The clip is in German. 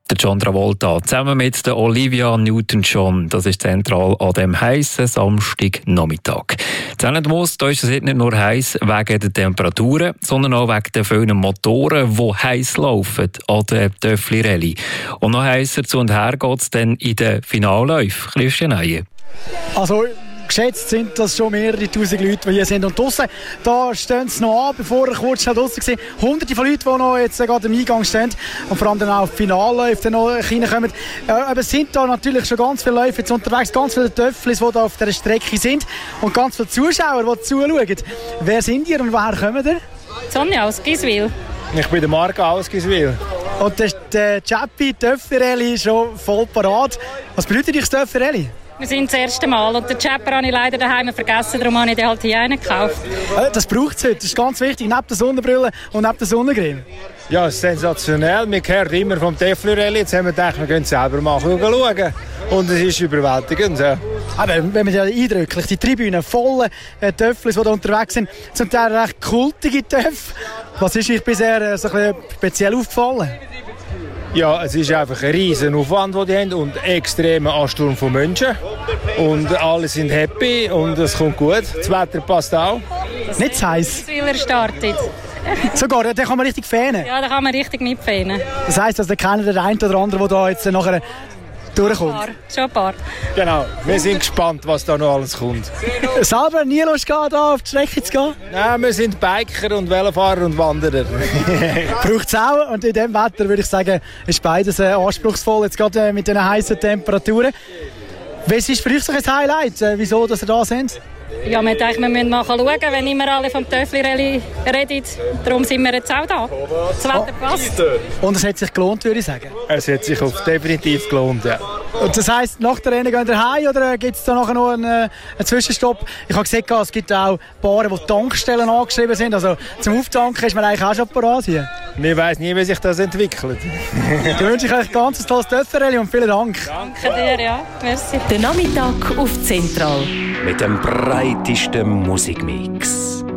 Der John Travolta zusammen mit der Olivia Newton-John. Das ist zentral an dem heißen Samstagnachmittag. Zellendmoos, da ist es nicht nur heiß wegen der Temperaturen, sondern auch wegen der vielen Motoren, die heiß laufen an der Töffli-Rallye. Und noch heißer zu und her geht es dann in den Finalläufen. Christian Eier. Also geschätzt sind das schon mehrere tausend Leute, die hier sind. Und draussen, da stehen sie noch an, bevor ich kurz schnell draussen war. Hunderte von Leuten, die noch jetzt gerade am Eingang stehen und vor allem dann auch auf Finalläufe noch reinkommen. Aber es sind da natürlich schon ganz viele Läufe jetzt unterwegs, ganz viele Töfflis, die da auf dieser Strecke sind und ganz viele Zuschauer, die zuschauen. Wer sind ihr und woher kommen ihr? Sonja aus Giswil. Ich bin der Marco aus Giswil. Und der Chappi Töffli-Rallye ist schon voll parat. Was bedeutet das Töffli-Rallye? Wir sind das erste Mal und den Chapper habe ich leider daheim vergessen, darum habe ich den halt hier reingekauft. Das braucht es heute, das ist ganz wichtig, neben der Sonnenbrille und neben der Sonnencreme. Ja, es ist sensationell. Wir hören immer vom Töffli-Rallye. Jetzt haben wir gedacht, wir können es selber machen und schauen. Und es ist überwältigend. Ja. Aber wenn man ja eindrücklich, die Tribünen voll Töfflis, die da unterwegs sind, zum Teil recht kultige Töff. Was ist euch bisher so ein bisschen speziell aufgefallen? Ja, es ist einfach ein riesen Aufwand, den die haben und ein extremer Ansturm von Menschen. Und alle sind happy und es kommt gut. Das Wetter passt auch. Nicht zu heiß. Giswiler startet. Sogar, da kann man richtig fähnen. Ja, da kann man richtig mitfähnen. Das heisst, also, kennt der eine oder andere, der da jetzt nachher durchkommt. Schon ein paar. Genau, wir sind gespannt, was da noch alles kommt. Selber nie Lust gehabt, da auf die Strecke zu gehen? Nein, wir sind Biker und Velofahrer und Wanderer. Braucht es auch. Und in diesem Wetter würde ich sagen, ist beides anspruchsvoll, jetzt gerade mit diesen heißen Temperaturen. Was ist für euch so ein Highlight? Wieso, dass ihr da sind? Ja, wir denken, wir müssen mal schauen, wenn immer alle vom Töffli-Rallye reden. Darum sind wir jetzt auch da. Das Wetter passt. Und es hat sich gelohnt, würde ich sagen. Es hat sich definitiv gelohnt, ja. Und das heisst, nach der Rennen gehen ihr heim oder gibt es da nachher noch einen Zwischenstopp? Ich habe gesehen, es gibt auch Paare, wo Tankstellen angeschrieben sind. Also zum Auftanken ist man eigentlich auch schon parat hier. Ich weiss nie, wie sich das entwickelt. Dann wünsche ich euch ein ganz tolles Töffli und vielen Dank. Danke dir, ja. Merci. Der Nachmittag auf Zentral. Mit dem breitesten Musikmix.